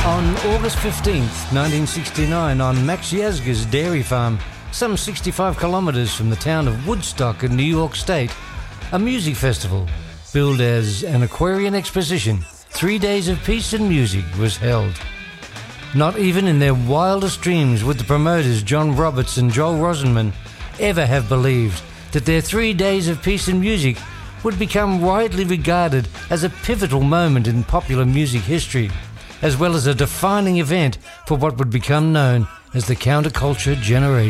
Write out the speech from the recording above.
On August 15th, 1969, on Max Yasgur's dairy farm, some 65 kilometres from the town of Woodstock in New York State, a music festival, billed as an Aquarian Exposition, 3 days of peace and music, was held. Not even in their wildest dreams would the promoters John Roberts and Joel Rosenman ever have believed that their 3 days of peace and music would become widely regarded as a pivotal moment in popular music history, as well as a defining event for what would become known as the counterculture generation.